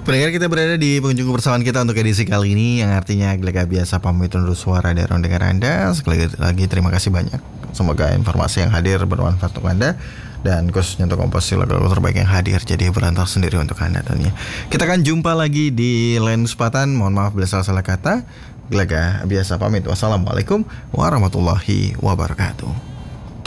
Pendengar, kita berada di penghujung kebersamaan kita untuk edisi kali ini, yang artinya Gelaga Biasa pamit undur suara dari ruang dengar Anda. Sekali lagi terima kasih banyak. Semoga informasi yang hadir bermanfaat untuk Anda, dan khususnya untuk komposisi lagu-lagu terbaik yang hadir jadi berantar sendiri untuk Anda tentunya. Kita akan jumpa lagi di lain kesempatan. Mohon maaf bila salah kata. Gelaga Biasa pamit. Wassalamualaikum warahmatullahi wabarakatuh.